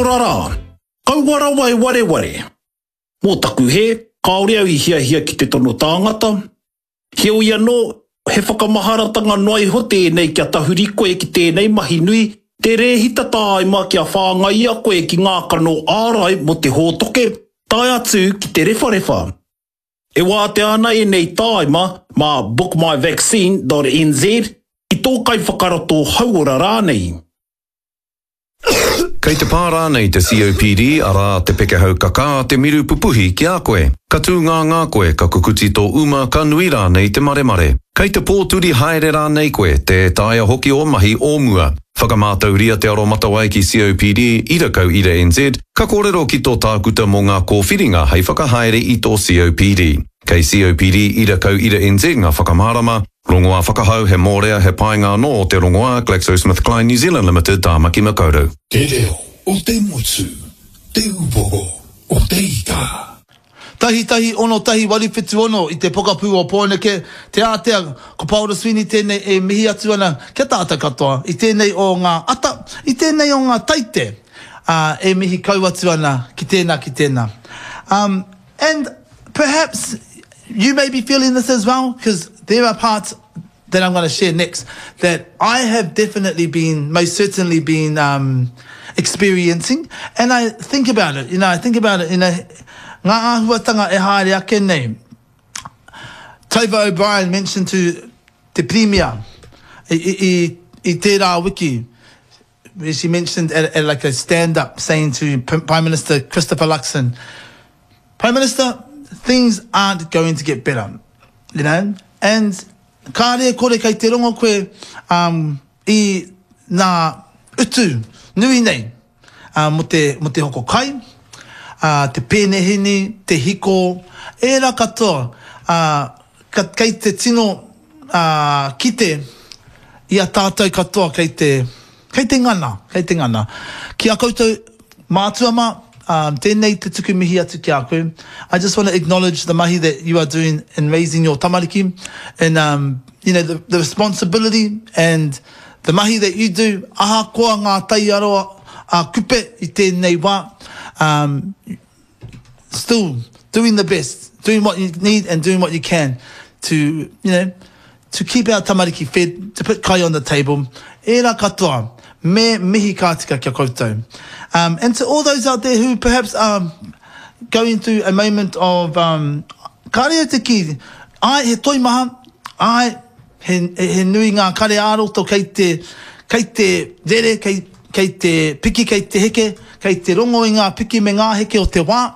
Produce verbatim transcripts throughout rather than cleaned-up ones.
rara. Kauara wai ware ware. Mō taku he, kaore au I hia hia ki te tono tāngata. He ui anō, he whakamaharatanga noai ho tēnei kia tahuri koe ki tēnei mahi nui, te rehita tāima kia whāngai a koe ki ngā kano ārai mo te hōtoke, tai atu ki te rewharewa. E wā te ana e nei tāima mā book my vaccine dot n z I tō kai whakarato hauora rānei. Kei te pārā nei te C O P D ara te pekehau kaka te miru pupuhi ki a koe. Ka tū ngā ngā koe ka kukuti tō uma ka nui rā nei te mare mare. Kei te pōturi haere rā nei koe te tāia hoki o mahi o mua. Whakamātau ria te aro matawai ki C O P D ira kau ira N Z, ka kōrero ki tō tākuta mō ngā kōwhiringa hei whakahaere I tō C O P D. Kei C O P D ira kau ira N Z ngā whakamārama, rongoā whakahau he mōrea he painga no o te rongoā GlaxoSmithKline New Zealand Limited tāmaki makaurau. Te reo o te motu, te upoho o te ika. Tahi tahi ono tahi wariwhitu ono I te pokapū o Pōneke, te ātea ko Paula Sweeney tēnei e mihi atu ana kia tātou katoa, I tēnei o ngā ata, I tēnei o ngā taite, uh, e mihi kau atu ana ki tēnā ki tēnā. Um, and perhaps you may be feeling this as well, because there are parts that I'm going to share next that I have definitely been, most certainly been um, experiencing, and I think about it, you know, I think about it in a ngā āhuatanga e haere ake nei. Tova O'Brien mentioned to te Premier I, I, I tērā wiki, where she mentioned at, at like a stand-up saying to Prime Minister Christopher Luxon, Prime Minister, things aren't going to get better, you know? And ka rea kore kei te rongo koe um, I nā utu nui nei uh, mo, te, mo te hoko kai, Uh, te pēnehini, te hiko, e rā katoa, uh, ka, kei te tino uh, kite, I a tātou katoa kei te, kei te ngana, kei te ngana. Ki a koutou mātuama, um, tēnei te tuku mihi atu ki a koe. I just want to acknowledge the mahi that you are doing in raising your tamariki, and um, you know, the, the responsibility and the mahi that you do, aha koa ngā tai aroa, uh, kupe I tēnei wā, Um, still doing the best, doing what you need and doing what you can to, you know, to keep our tamariki fed, to put kai on the table. E rā katoa, me mihi kātika kia koutou. Um, and to all those out there who perhaps are going through a moment of, um, ka rea te ki, ai he toi maha, ai he, he nui ngā kare āroto kei te, kei te rere, kei, kei te piki, kei te heke, kei te rongo I ngā piki me ngā heke o te wā.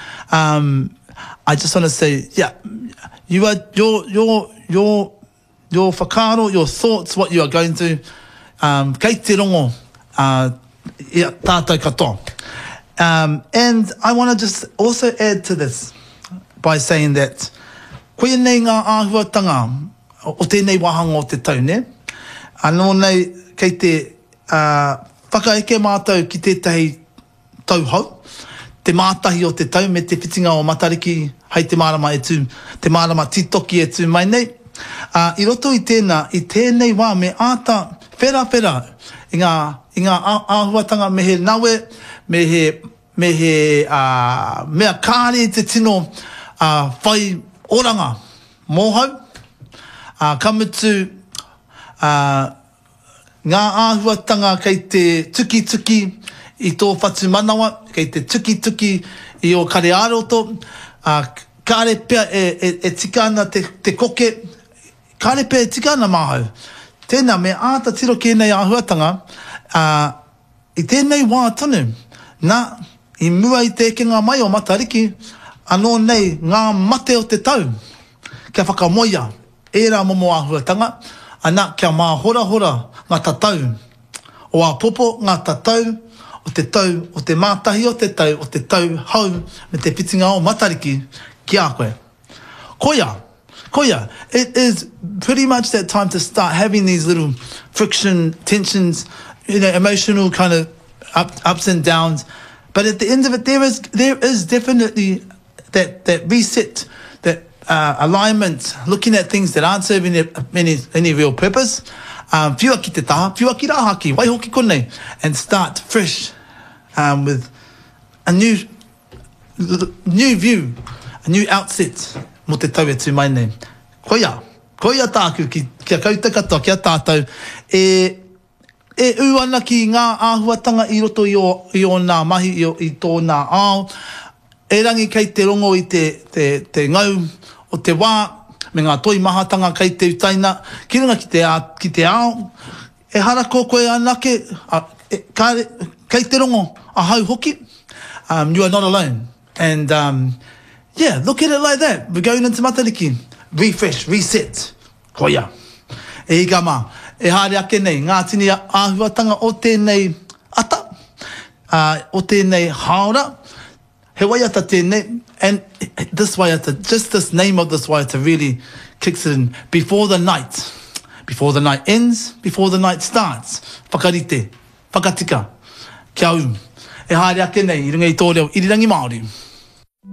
Um, I just want to say, yeah, you are, your, your, your, your whakaro, your thoughts, what you are going through, um, kei te rongo, uh, ia tātou katoa. Um, and I want to just also add to this by saying that koe nei ngā āhuatanga o tēnei wahanga o te tau, ne? Anō nei kei te uh, whakaeke mātou ki tētahi tauhau, te mātahi o te tau me te whitinga o matariki hei te marama e tū, te marama titoki e tū mai nei. Uh, I roto I tēnā, I tēnei wā me āta whera whera I ngā, I ngā āhuatanga me he nawe, me he, me he uh, mea kāre te tino uh, whai oranga mōhau, uh, kamutu uh, ngā āhuatanga kei te tuki tuki I tō whatu manawa, kei te tuki tuki I o kare āroto, uh, kāre pia e, e, e tika ana te, te koke, kāre pia e tika ana māhau. Tēnā me āta tiro kēnei āhuatanga, uh, I tēnei wā tonu, nā, I mua I te ekenga mai o matariki, anō nei ngā mate o te tau, kia whakamoia, e rā momo āhuatanga, ana kia mā hora hora ngā tatau, o a popo ngā tatau, o te tau, o te mātahi o te tau, o te tau hau, me te pitinga o matariki, ki a koe. Koia, koia, it is pretty much that time to start having these little friction, tensions, you know, emotional kind of up, ups and downs. But at the end of it, there is there is definitely that, that reset, that uh, alignment, looking at things that aren't serving any, any real purpose. Um, whiua ki te taha, whiua ki rā haki, wai hoki konei, and start fresh um, with a new, new view, a new outset, mo te tau e tu mai nei. Koia, koia tāku ki, kia kauta katoa, kia tātou, e, e u ana ki ngā āhuatanga i roto i o, i o nā mahi, i, o, i tōna ao, e rangi kei te rongo i te, te, te ngau o te wā, me ngā toi mahatanga kei te utaina, ki runga ki te, a, ki te ao, e hara ko koe anake, a, e, kare, kei te rongo a hau hoki, um, you are not alone. And, um, yeah, look at it like that. We're going into Matariki. Refresh, reset. Koia. E i gama, e haere ake nei, ngā tini āhuatanga o tēnei ata, uh, o tēnei haora, he waiata tēnei, and this waiata, just this name of this waiata really kicks it in. Before the night, before the night ends, before the night starts. Whakarite, whakatika, kia u. E haere ake nei, i runga i tō reo, irirangi Māori.